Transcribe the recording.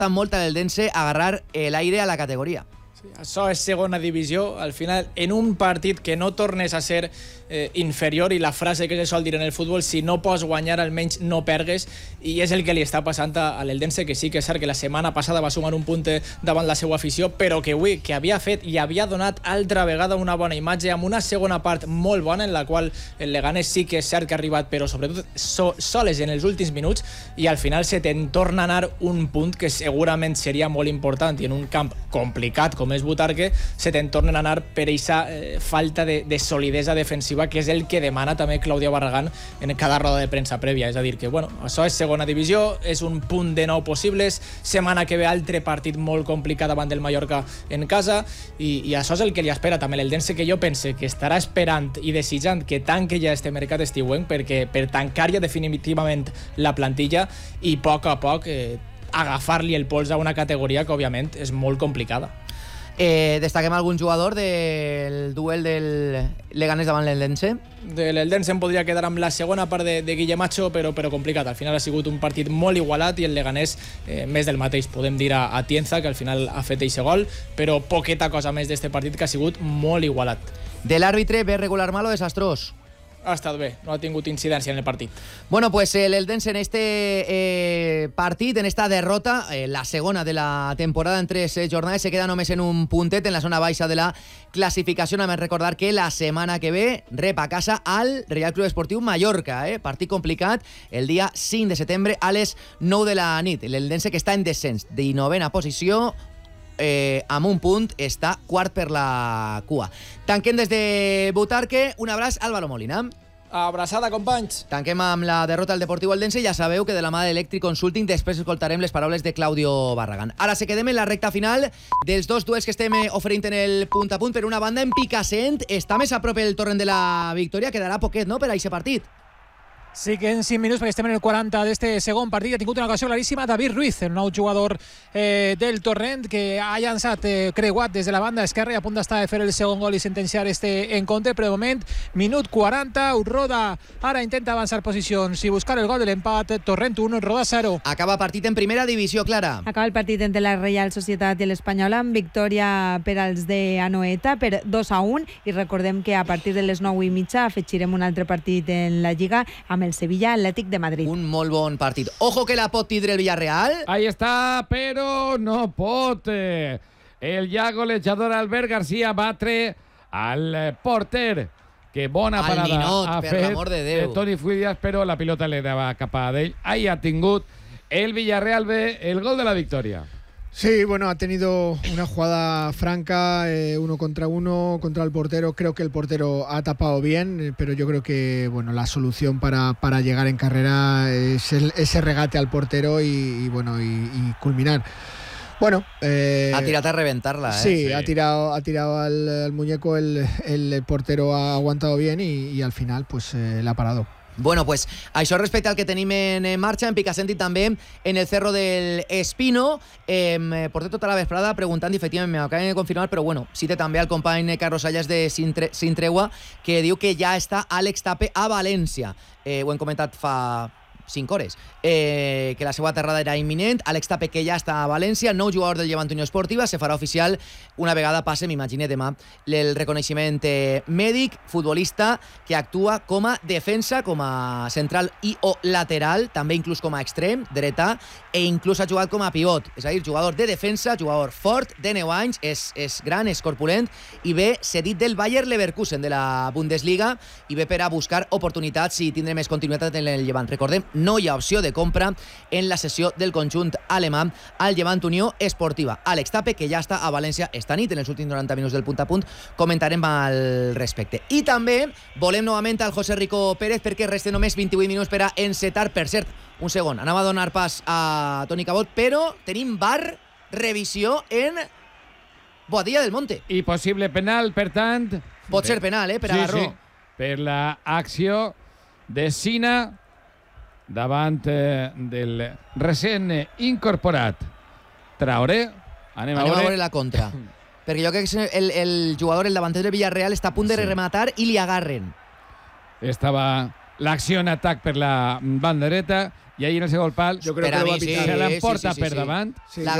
molt a l'Eldense agarrar l'aire a la categoria. Això és segona divisió, al final, en un partit que no tornes a ser inferior, i la frase que se sol dir en el futbol, si no pots guanyar almenys no pergues, i és el que li està passant a l'Eldense, que sí que és cert que la setmana passada va sumar un punt davant la seva afició, però que avui, que havia fet i havia donat altra vegada una bona imatge, amb una segona part molt bona, en la qual el Leganés sí que és cert que ha arribat, però sobretot soles en els últims minuts, i al final se te'n torna a anar un punt que segurament seria molt important, i en un camp complicat com és Butarque, se te'n tornen a anar per aquesta falta de solidesa defensiva, que és el que demana també Claudio Barragán en cada roda de premsa prèvia. És a dir, que bueno, això és segona divisió, és un punt de 9 possibles, setmana que ve altre partit molt complicat davant del Mallorca en casa, i això és el que li espera també l'Eldense, que jo pense que estarà esperant i desitjant que tanque ja este mercat estiuenc, perquè per tancar ja definitivament la plantilla i a poc agafar-li el pols a una categoria que òbviament és molt complicada. Destaquem algun jugador del duel del Leganés davant l'Eldense? De l'Eldense em podria quedar amb la segona part de Guillemacho, però complicat. Al final ha sigut un partit molt igualat, i el Leganés més del mateix. Podem dir a Tienza, que al final ha fet eixe gol, però poqueta cosa més d'este partit, que ha sigut molt igualat. De l'àrbitre, bé regular, mal o desastrós? Ha estat bé, no ha tingut incidència en el partit. Bueno, pues l'Eldense en este partit, en esta derrota, la segona de la temporada en 3 jornades, se queda només en un puntet en la zona baixa de la classificació. Només recordar que la setmana que ve rep a casa al Real Club Esportiu Mallorca, partit complicat, el dia 5 de setembre a les 9 de la nit. L'Eldense, que està en descens, 19a posició, amb un punt, està quart per la cua. Tanquem des de Butarque. Un abraç, Álvaro Molina. Abraçada, companys. Tanquem amb la derrota del Deportiu Eldense. Ja sabeu que de la mà d'Electric Consulting després escoltarem les paraules de Claudio Barragán. Ara se quedem en la recta final dels dos duels que estem oferint en el punt a punt. Per una banda, en Picassent està més a prop el torrent de la victòria. Quedarà poquet, no?, per a aquest partit. Sí, que en 5 minuts, perquè estem en el 40 d'este segon partit. Ha tingut una ocasió claríssima David Ruiz, el nou jugador del Torrent, que ha llançat creuat des de la banda esquerra i a punt d'estar de fer el segon gol i sentenciar este encontre. Però de moment, minut 40, Roda ara intenta avançar posicions i buscar el gol de l'empat. Torrent 1, Roda 0. Acaba partit en primera divisió, Clara. Acaba el partit entre la Reial Societat i l'Espanyola amb victòria per als de Anoeta per 2-1, i recordem que a partir de les 9:30 afegirem un altre partit en la Lliga amb el Sevilla Atlètic de Madrid. Un molt bon partit. Ojo que la pot tindre el Villarreal. Ahí està, però no pot. El ja golejador Albert García batre al porter. Que bona parada minut, ha per fet l'amor de Déu. Toni Fuidias, però la pilota li anava cap a d'ell. Ahí ha tingut el Villarreal B el gol de la victòria. Sí, bueno, ha tenido una jugada franca, 1 contra 1 contra el portero. Creo que el portero ha tapado bien, pero yo creo que bueno, la solución para llegar en carrera es ese regate al portero y culminar. Bueno, ha tirado a reventarla. Sí, sí. Ha tirado al muñeco, el portero ha aguantado bien y al final pues la ha parado. Bueno, pues això respecte al que tenim en marxa, en Picassent i també en el Cerro del Espino. Porté tota la vesprada preguntant, i efectivament m'acaben de confirmar, però bueno, cite també al company Carlos Ayas de Sin Tregua, que diu que ja està Àlex Tape a València. Ho hem comentat fa 5 hores, que la seva aterrada era imminent. Àlex Tape, que ja està a València, nou jugador del Llevant Unió Esportiva, se farà oficial una vegada passe, m'imagine demà, el reconeixement mèdic. Futbolista que actua com a defensa, com a central i o lateral, també inclús com a extrem, dretà, e inclús ha jugat com a pivot, és a dir, jugador de defensa, jugador fort, de 9 anys, és gran, és corpulent, i ve cedit del Bayer Leverkusen de la Bundesliga, i ve per a buscar oportunitats i tindre més continuïtat en el Llevant. Recordem, no hi ha opció de compra en la sessió del conjunt alemà al Llevant Unió Esportiva. Àlex Tape, que ja està a València esta nit, en els últims 90 minuts del punt a punt, comentarem al respecte. I també volem novament al José Rico Pérez, perquè resten només 28 minuts per a encetar. Per cert, un segon, anava a donar pas a Toni Cabot, però tenim VAR, revisió en Boadilla del Monte. I possible penal, per tant... Pot ser penal, per agarró. Sí, per l'acció de Sina davant del recent incorporat Traoré. Anem a veure la contra. Perquè jo crec que el jugador, el davanter del Villarreal, està a punt de rematar i li agarren. Estava l'acció en atac per la banda dreta, i ahir en el segon pal Jo crec Per a que ho va mi sí. pitar. se l'emporta sí. per davant. Sí, La